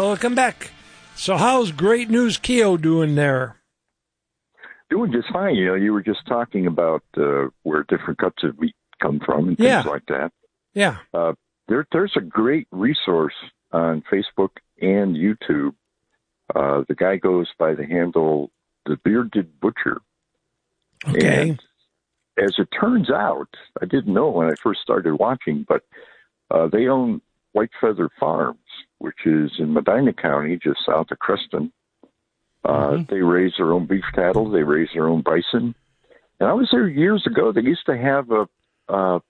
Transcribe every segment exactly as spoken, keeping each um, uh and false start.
welcome back. So how's Great News Keo doing there? Doing just fine. You know, you were just talking about uh, where different cuts of meat come from and things yeah. like that. Yeah. Uh, there, there's a great resource on Facebook and YouTube. Uh, the guy goes by the handle The Bearded Butcher. Okay. And as it turns out, I didn't know when I first started watching, but uh, they own White Feather Farms, which is in Medina County, just south of Creston. Uh, mm-hmm. They raise their own beef cattle. They raise their own bison. And I was there years ago. They used to have a, a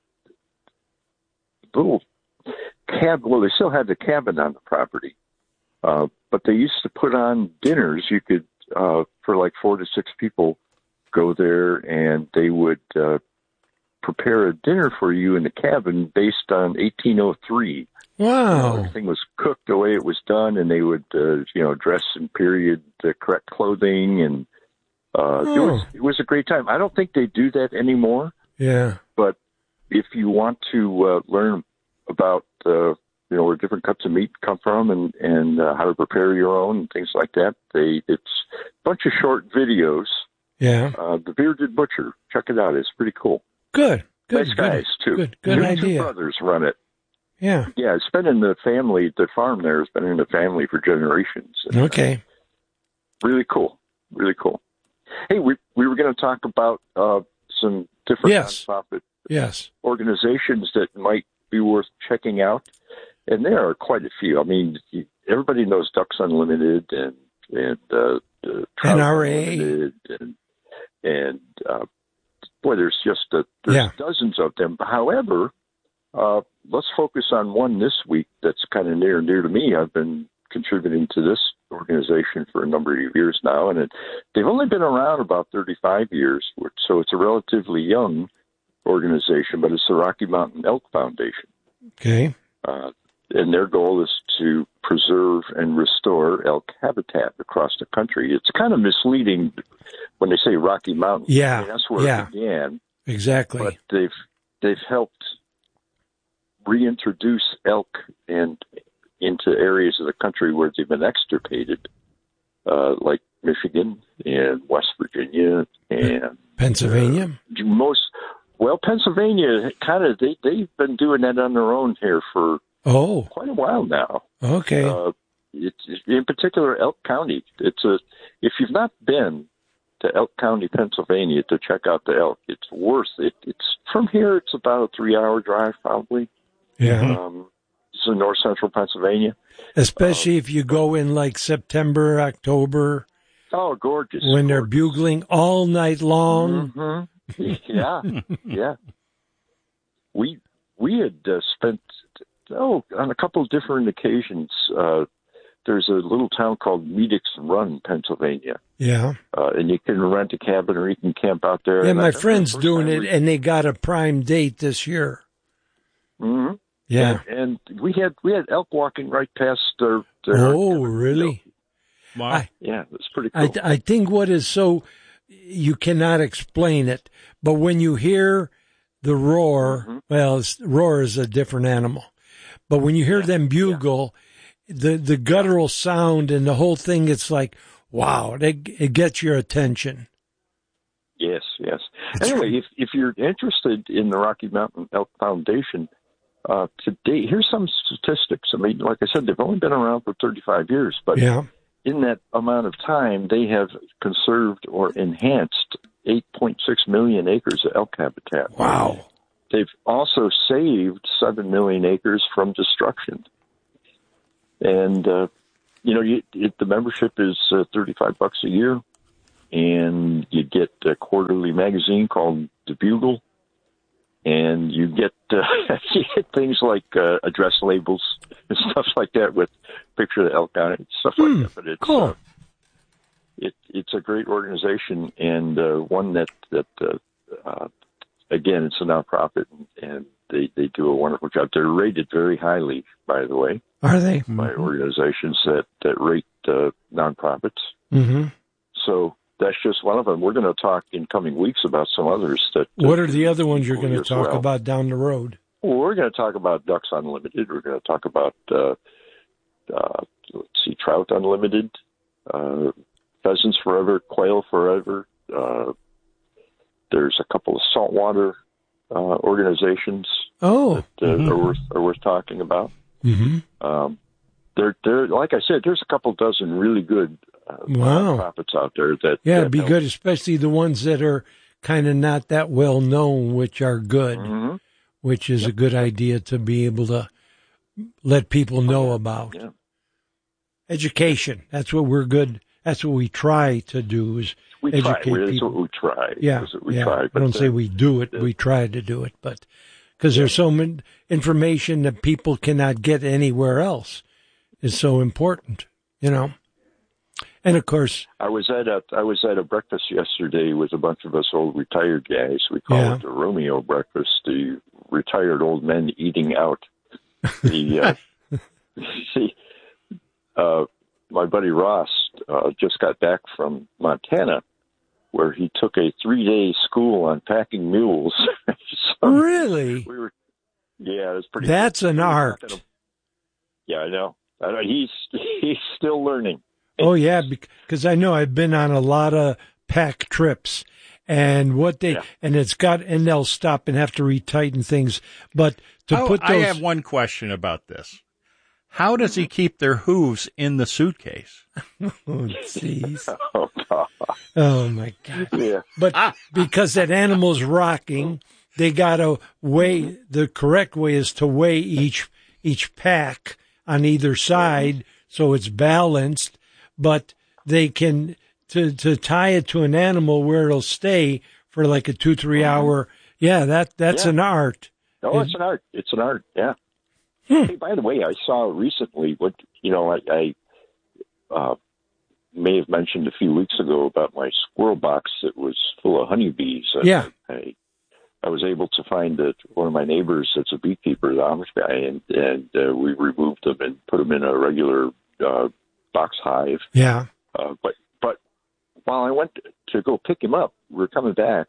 little cabin. Well, they still had the cabin on the property. Uh, but they used to put on dinners. You could, uh, for like four to six people, go there and they would uh, prepare a dinner for you in the cabin based on eighteen oh three. Wow. You know, everything was cooked the way it was done, and they would, uh, you know, dress in period the correct clothing, and uh, oh. it was it was a great time. I don't think they do that anymore. Yeah. But if you want to uh, learn about, uh, you know, where different cuts of meat come from and and uh, how to prepare your own and things like that, they it's a bunch of short videos. Yeah. Uh, the Bearded Butcher. Check it out. It's pretty cool. Good. Good. Nice good, guys too. Good. Good Two idea. brothers run it. Yeah. Yeah, it's been in the family. The farm there has been in the family for generations. Okay. Uh, really cool. Really cool. Hey, we we were going to talk about uh, some different yes. nonprofit yes. organizations that might be worth checking out, and there are quite a few. I mean, everybody knows Ducks Unlimited and and uh, uh, N R A Unlimited and and uh, boy, there's just a, there's yeah. dozens of them. However. Uh, let's focus on one this week that's kind of near and dear to me. I've been contributing to this organization for a number of years now, and it, they've only been around about thirty-five years, so it's a relatively young organization, but it's the Rocky Mountain Elk Foundation. Okay. Uh, and their goal is to preserve and restore elk habitat across the country. It's kind of misleading when they say Rocky Mountain. Yeah, I mean, that's where yeah. it began. Exactly. But they've they've helped reintroduce elk and into areas of the country where they've been extirpated, uh, like Michigan and West Virginia and Pennsylvania. Uh, most well, Pennsylvania kind of they they've been doing that on their own here for oh quite a while now. Okay. Uh, it's in particular Elk County. It's a if you've not been to Elk County, Pennsylvania, to check out the elk, it's worth it. It's from here. It's about a three-hour drive, probably. Yeah. Um, it's in north central Pennsylvania. Especially um, if you go in like September, October. Oh, gorgeous. When they're gorgeous. bugling all night long. Mm-hmm. Yeah, yeah. We we had uh, spent, oh, on a couple of different occasions, uh, there's a little town called Meadix Run, Pennsylvania. Yeah. Uh, and you can rent a cabin or you can camp out there. Yeah, and my I, friend's doing it, we, and they got a prime date this year. Mm-hmm. Yeah. And, and we had we had elk walking right past their. their oh, really? Wow. I, yeah, it's pretty cool. I, I think what is so, you cannot explain it, but when you hear the roar, mm-hmm. well, it's, roar is a different animal, but when you hear yeah. them bugle, yeah. the, the guttural sound and the whole thing, it's like, wow, it, it gets your attention. Yes, yes. It's anyway, if, if you're interested in the Rocky Mountain Elk Foundation, uh, today, here's some statistics. I mean, like I said, they've only been around for thirty-five years, but yeah. in that amount of time, they have conserved or enhanced eight point six million acres of elk habitat. Wow. They've also saved seven million acres from destruction. And, uh, you know, you, it, the membership is uh, thirty-five bucks a year, and you get a quarterly magazine called The Bugle, and you get, uh, you get things like uh, address labels and stuff like that with a picture of the elk on it, stuff like mm, that. But it's, cool. uh, it, it's a great organization, and uh, one that, that uh, uh, again, it's a nonprofit, and they, they do a wonderful job. They're rated very highly, by the way. Are they? By mm-hmm. organizations that, that rate uh, nonprofits. Mm-hmm. So that's just one of them. We're going to talk in coming weeks about some others. That. Uh, what are the other ones you're going to talk well. about down the road? Well, we're going to talk about Ducks Unlimited. We're going to talk about, uh, uh, let's see trout unlimited, uh, pheasants forever, quail forever. Uh, there's a couple of saltwater uh, organizations Oh, that uh, mm-hmm. are worth are worth talking about. Mm-hmm. Um, there, there, like I said, there's a couple dozen really good uh, Wow. nonprofits out there that Yeah, that it'd be help. good, especially the ones that are kind of not that well known, which are good, Mm-hmm. which is Yep. a good idea to be able to let people know about. Yeah. Education. That's what we're good. That's what we try to do is We try. educate We, that's people. what we try. Yeah, That's what we yeah. try. I But don't say uh, we do it. the- We try to do it, but because there's so much information that people cannot get anywhere else is so important, you know. And of course, I was at a I was at a breakfast yesterday with a bunch of us old retired guys. We call Yeah. it the Romeo breakfast, the retired old men eating out. The uh, see, uh, my buddy Ross uh, just got back from Montana, where he took a three day school on packing mules. So really, we were, yeah, it was pretty. that's cool. an We were art. talking- Yeah, I know. I know. He's he's still learning. Oh yeah, because I know I've been on a lot of pack trips, and what they Yeah. and it's got and they'll stop and have to retighten things. But to Oh, put I those, have one question about this. How does he keep their hooves in the suitcase? oh jeez, Oh God. oh my god! Yeah. But because that animal's rocking, they gotta weigh. The correct way is to weigh each each pack on either side so it's balanced. But they can to to tie it to an animal where it'll stay for like a two three hour. Yeah, that that's Yeah. an art. No, it's an art. It's an art. Yeah. Hmm. Hey, by the way, I saw recently what you know. I, I uh, may have mentioned a few weeks ago about my squirrel box that was full of honeybees. And Yeah. I, I was able to find that one of my neighbors that's a beekeeper, the Amish guy, and and uh, we removed them and put them in a regular uh, box hive. Yeah. Uh, but but while I went to go pick him up, we were coming back,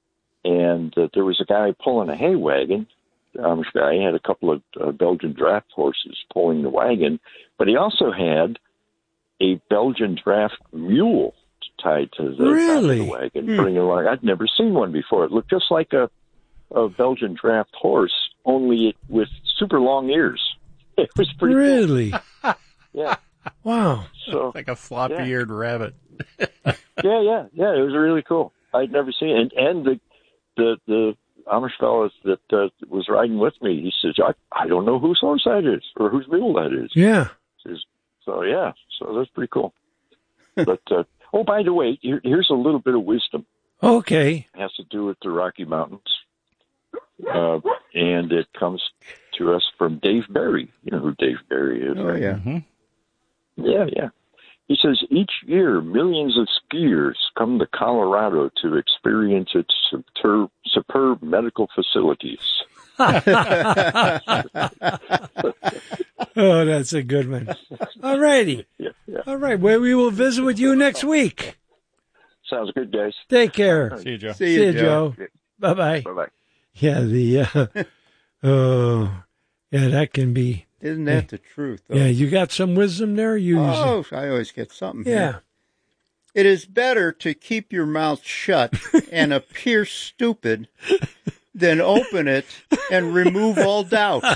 and uh, there was a guy pulling a hay wagon. The Amish guy had a couple of uh, Belgian draft horses pulling the wagon, but he also had a Belgian draft mule tied to the, Really? back of the wagon, Hmm. bringing along. I'd never seen one before. It looked just like a, a Belgian draft horse, only it, with super long ears. It was pretty Really? cool. Yeah. Wow. So Like a floppy-eared rabbit. yeah, yeah, yeah. It was really cool. I'd never seen it. And, and the the the Amish fellow that uh, was riding with me, he says, I, I don't know whose horse that is or whose mule that is. Yeah. Says, so, yeah, so that's pretty cool. But, uh, oh, by the way, here, here's a little bit of wisdom. Okay. It has to do with the Rocky Mountains. Uh, and it comes to us from Dave Barry. You know who Dave Barry is, Oh, right? yeah. Mm-hmm. Yeah, yeah. He says each year millions of skiers come to Colorado to experience its superb, superb medical facilities. Oh, that's a good one. All righty. Yeah, yeah. All right. Well, we will visit with you next week. Sounds good, guys. Take care. See you, Joe. See See you, you, Joe. Bye bye. Bye-bye. Yeah. The uh, oh, yeah. That can be. Isn't that the truth, though? Yeah. You got some wisdom there. You. Oh, I always get something Yeah. here. It is better to keep your mouth shut and appear stupid than open it and remove all doubt.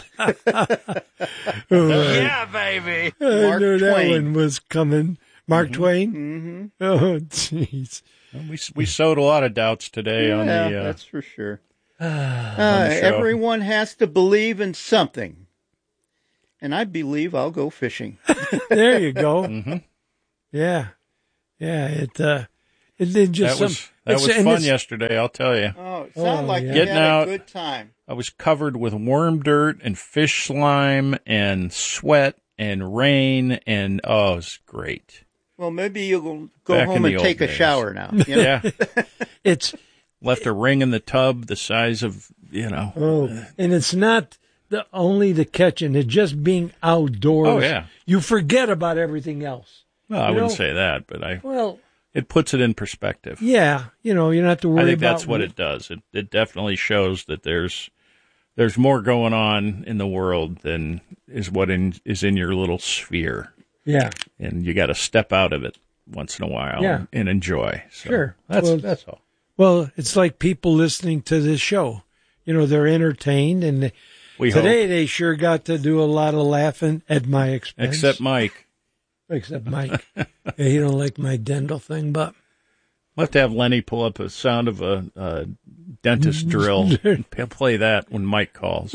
Yeah, baby. I Mark knew that Twain. one was coming. Mark Twain. Mm-hmm. Oh, jeez. We we sowed a lot of doubts today on Yeah, the. Uh, that's for sure. on Uh, the show. everyone has to believe in something. And I believe I'll go fishing. There you go. Mhm. Yeah. Yeah. It. Uh. It did just That was some. that it's- was and fun it's- yesterday. I'll tell you. Oh, it Oh, sounded like yeah. you Getting had out. a good time. I was covered with worm dirt and fish slime and sweat and rain and oh, it was great. Well, maybe you'll go Back in home the and old take a days. shower now. You know? Yeah, It's. left a ring in the tub the size of you know. Oh, and it's not the only the catching. It's just being outdoors. Oh, yeah. You forget about everything else. Well, I You wouldn't know- say that, but I Well, it puts it in perspective. yeah. You know, you don't have to worry I think about. that's what it does. It it definitely shows that there's there's more going on in the world than is what in, is in your little sphere. Yeah. And you got to step out of it once in a while Yeah. and, and enjoy. So Sure. That's, Well, that's all. Well, it's like people listening to this show. You know, they're entertained, and they, We today hope. they sure got to do a lot of laughing at my expense. Except Mike. Except Mike. Yeah, he don't like my dental thing, but We'll have to have Lenny pull up a sound of a, a dentist drill and play that when Mike calls.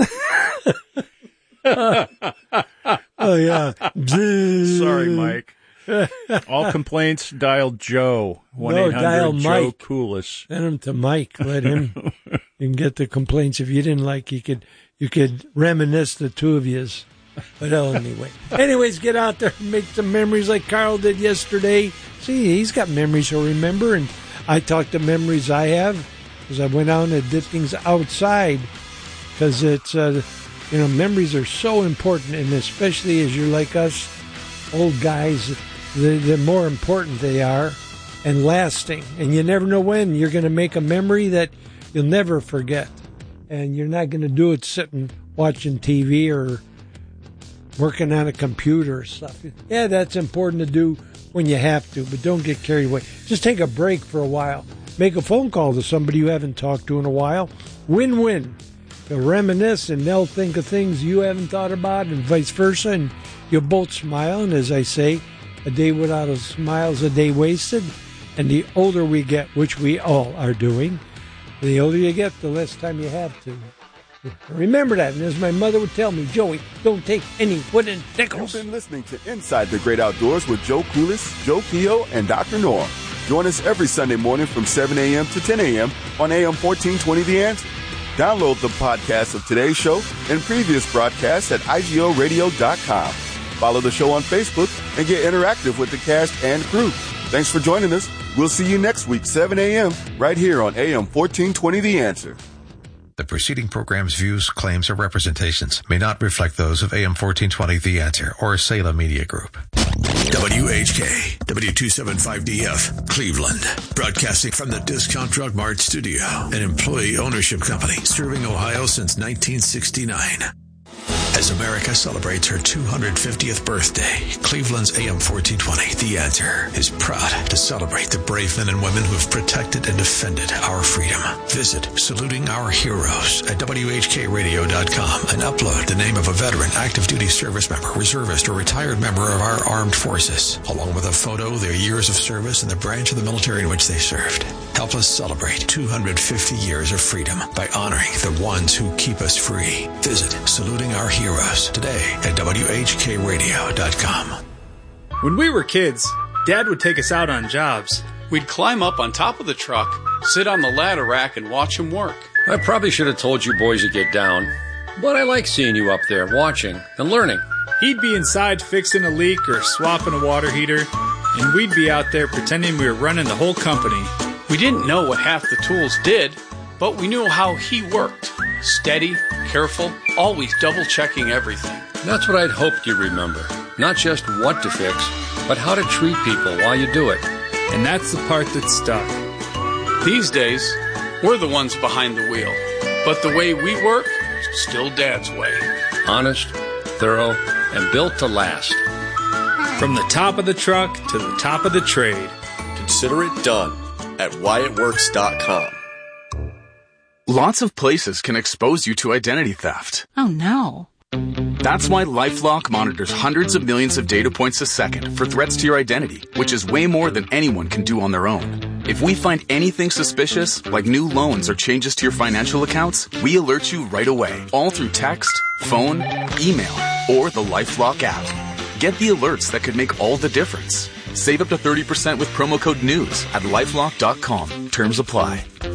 oh yeah. Sorry, Mike. All complaints, dial Joe. one eight dial hundred Joe Mike. Coolis. Send him to Mike. Let him. You can get the complaints. If you didn't like, you could you could reminisce the two of yous. But oh, anyway, anyways, get out there and make some memories like Carl did yesterday. See, he's got memories he'll remember, and I talked to memories I have because I went out and did things outside because it's uh, you know memories are so important, and especially as you're like us, old guys, the the more important they are and lasting, and you never know when you're going to make a memory that you'll never forget, and you're not going to do it sitting watching T V or working on a computer or stuff. Yeah, that's important to do when you have to, but don't get carried away. Just take a break for a while. Make a phone call to somebody you haven't talked to in a while. Win-win. You'll reminisce, and they'll think of things you haven't thought about, and vice versa, and you'll both smile. And as I say, a day without a smile is a day wasted. And the older we get, which we all are doing, the older you get, the less time you have to. Remember that, and as my mother would tell me, Joey, don't take any wooden nickels. You've been listening to Inside the Great Outdoors with Joe Coolis, Joe Kehoe, and Doctor Norm. Join us every Sunday morning from seven a.m. to ten a.m. on A M fourteen twenty The Answer. Download the podcast of today's show and previous broadcasts at I G O radio dot com. Follow the show on Facebook and get interactive with the cast and crew. Thanks for joining us. We'll see you next week, seven a.m., right here on A M fourteen twenty The Answer. The preceding program's views, claims, or representations may not reflect those of A M fourteen twenty The Answer or Salem Media Group. W H K, W two seventy-five D F, Cleveland. Broadcasting from the Discount Drug Mart studio, an employee ownership company serving Ohio since nineteen sixty-nine. As America celebrates her two hundred fiftieth birthday, Cleveland's A M fourteen twenty, The Answer, is proud to celebrate the brave men and women who have protected and defended our freedom. Visit Saluting Our Heroes at W H K radio dot com and upload the name of a veteran, active duty service member, reservist, or retired member of our armed forces, along with a photo, their years of service, and the branch of the military in which they served. Help us celebrate two hundred fifty years of freedom by honoring the ones who keep us free. Visit Saluting Our Heroes today at W H K radio dot com. When we were kids, Dad would take us out on jobs. We'd climb up on top of the truck, sit on the ladder rack, and watch him work. I probably should have told you boys to get down, but I like seeing you up there watching and learning. He'd be inside fixing a leak or swapping a water heater, and we'd be out there pretending we were running the whole company. We didn't know what half the tools did, but we knew how he worked. Steady, careful, always double-checking everything. That's what I'd hoped you'd remember. Not just what to fix, but how to treat people while you do it. And that's the part that stuck. These days, we're the ones behind the wheel. But the way we work, still Dad's way. Honest, thorough, and built to last. From the top of the truck to the top of the trade. Consider it done at Wyatt Works dot com. Lots of places can expose you to identity theft. Oh, no. That's why LifeLock monitors hundreds of millions of data points a second for threats to your identity, which is way more than anyone can do on their own. If we find anything suspicious, like new loans or changes to your financial accounts, we alert you right away, all through text, phone, email, or the LifeLock app. Get the alerts that could make all the difference. Save up to thirty percent with promo code NEWS at LifeLock dot com. Terms apply.